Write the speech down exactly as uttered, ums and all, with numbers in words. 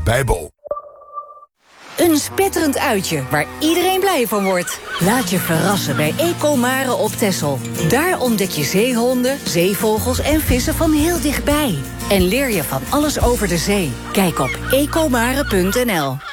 Bijbel. Een spetterend uitje waar iedereen blij van wordt. Laat je verrassen bij Ecomare op Texel. Daar ontdek je zeehonden, zeevogels en vissen van heel dichtbij. En leer je van alles over de zee. Kijk op ecomare punt n l.